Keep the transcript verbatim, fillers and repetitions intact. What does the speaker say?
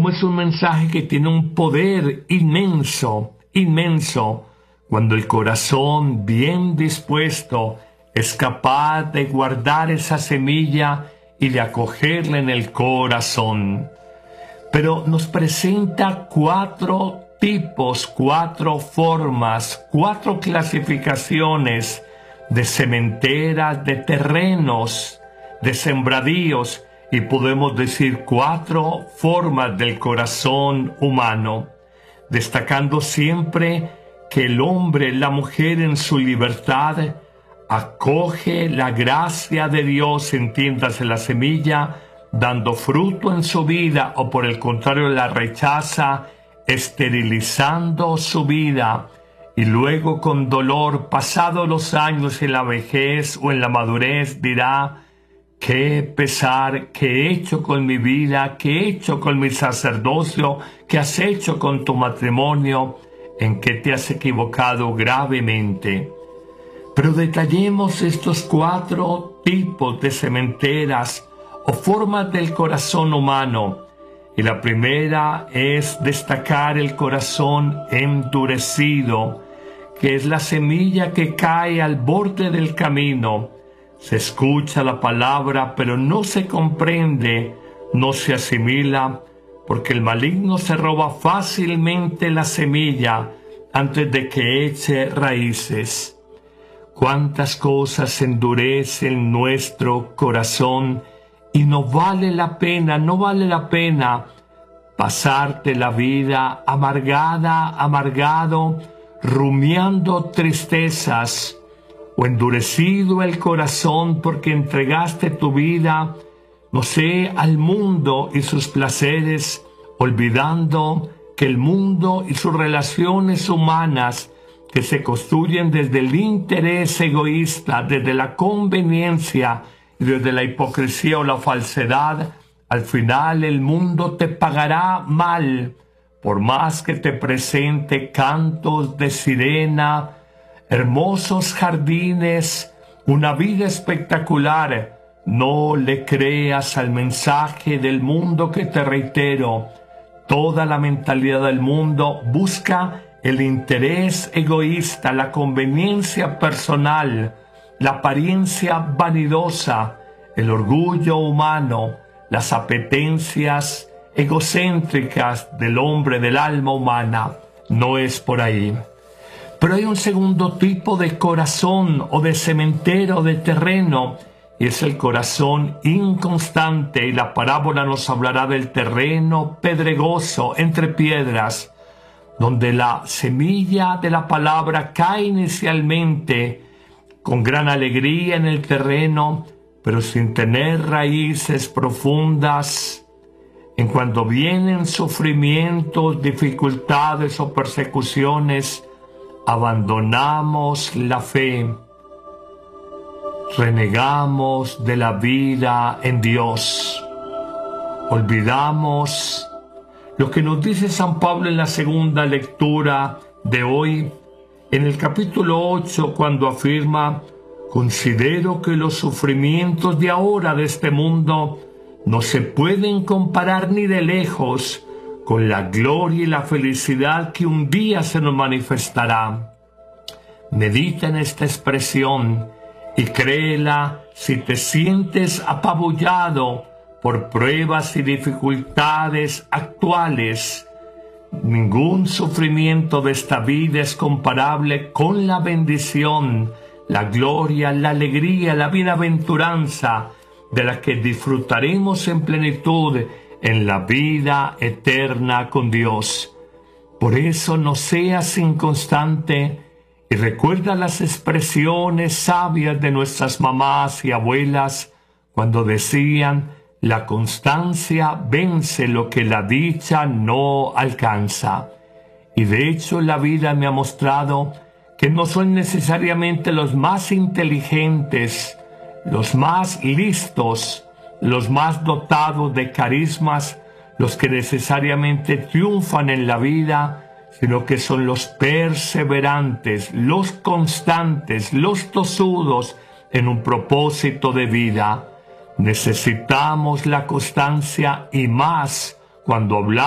cómo es un mensaje que tiene un poder inmenso, inmenso, cuando el corazón bien dispuesto es capaz de guardar esa semilla y de acogerla en el corazón. Pero nos presenta cuatro tipos, cuatro formas, cuatro clasificaciones de sementeras, de terrenos, de sembradíos, y podemos decir cuatro formas del corazón humano, destacando siempre que el hombre, la mujer en su libertad, acoge la gracia de Dios, entiéndase la semilla, dando fruto en su vida, o por el contrario la rechaza, esterilizando su vida, y luego con dolor, pasados los años en la vejez o en la madurez, dirá: qué pesar, qué he hecho con mi vida, qué he hecho con mi sacerdocio, qué has hecho con tu matrimonio, en qué te has equivocado gravemente. Pero detallemos estos cuatro tipos de sementeras o formas del corazón humano. Y la primera es destacar el corazón endurecido, que es la semilla que cae al borde del camino. Se escucha la palabra, pero no se comprende, no se asimila, porque el maligno se roba fácilmente la semilla antes de que eche raíces. Cuántas cosas endurecen nuestro corazón, y no vale la pena, no vale la pena pasarte la vida amargada, amargado, rumiando tristezas, o endurecido el corazón porque entregaste tu vida, no sé, al mundo y sus placeres, olvidando que el mundo y sus relaciones humanas, que se construyen desde el interés egoísta, desde la conveniencia y desde la hipocresía o la falsedad, al final el mundo te pagará mal, por más que te presente cantos de sirena, hermosos jardines, una vida espectacular. No le creas al mensaje del mundo que te reitero. Toda la mentalidad del mundo busca el interés egoísta, la conveniencia personal, la apariencia vanidosa, el orgullo humano, las apetencias egocéntricas del hombre, del alma humana. No es por ahí. Pero hay un segundo tipo de corazón o de cementero, de terreno, y es el corazón inconstante, y la parábola nos hablará del terreno pedregoso entre piedras, donde la semilla de la palabra cae inicialmente con gran alegría en el terreno, pero sin tener raíces profundas. En cuanto vienen sufrimientos, dificultades o persecuciones, abandonamos la fe, renegamos de la vida en Dios, olvidamos lo que nos dice San Pablo en la segunda lectura de hoy, en el capítulo ocho, cuando afirma: considero que los sufrimientos de ahora de este mundo no se pueden comparar ni de lejos con la gloria y la felicidad que un día se nos manifestará. Medita en esta expresión y créela si te sientes apabullado por pruebas y dificultades actuales. Ningún sufrimiento de esta vida es comparable con la bendición, la gloria, la alegría, la bienaventuranza de la que disfrutaremos en plenitud en la vida eterna con Dios. Por eso no seas inconstante y recuerda las expresiones sabias de nuestras mamás y abuelas cuando decían: la constancia vence lo que la dicha no alcanza. Y de hecho la vida me ha mostrado que no son necesariamente los más inteligentes, los más listos, los más dotados de carismas, los que necesariamente triunfan en la vida, sino que son los perseverantes, los constantes, los tosudos en un propósito de vida. Necesitamos la constancia y más cuando hablamos